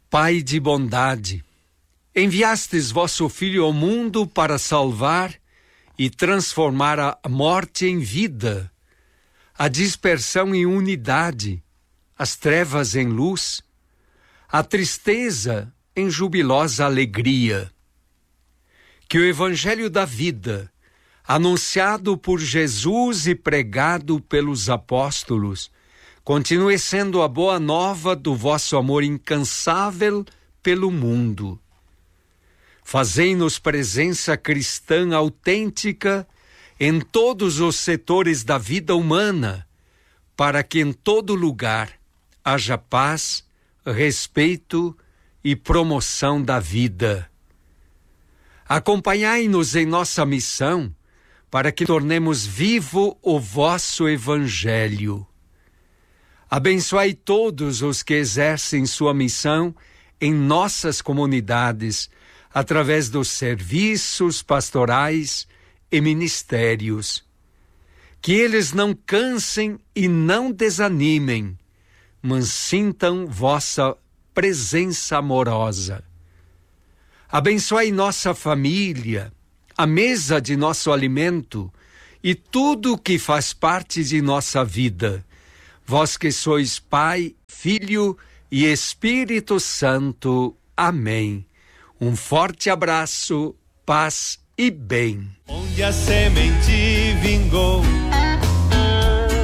Pai de bondade, enviastes vosso Filho ao mundo para salvar e transformar a morte em vida, a dispersão em unidade, as trevas em luz, a tristeza em jubilosa alegria. Que o Evangelho da vida, anunciado por Jesus e pregado pelos apóstolos, continue sendo a boa nova do vosso amor incansável pelo mundo. Fazei-nos presença cristã autêntica em todos os setores da vida humana, para que em todo lugar haja paz, respeito e promoção da vida. Acompanhai-nos em nossa missão, para que tornemos vivo o vosso Evangelho. Abençoai todos os que exercem sua missão em nossas comunidades, através dos serviços pastorais e ministérios. Que eles não cansem e não desanimem, mas sintam vossa presença amorosa. Abençoai nossa família, a mesa de nosso alimento e tudo que faz parte de nossa vida. Vós que sois Pai, Filho e Espírito Santo. Amém. Um forte abraço, paz e bem. Onde a semente vingou